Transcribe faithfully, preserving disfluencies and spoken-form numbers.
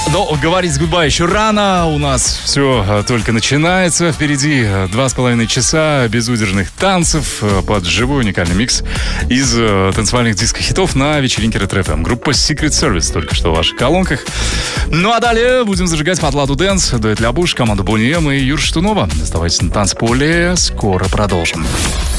Но говорить гудбай еще рано. У нас все только начинается. Впереди два с половиной часа безудержных танцев под живой уникальный микс из танцевальных диско-хитов на вечеринке Ретро эф эм. Группа Secret Service только что в ваших колонках. Ну а далее будем зажигать под ладу дэнс. Дуэт Ля Буш, команда Бони Эм и Юр Штунова. Оставайтесь на танцполе. Скоро продолжим.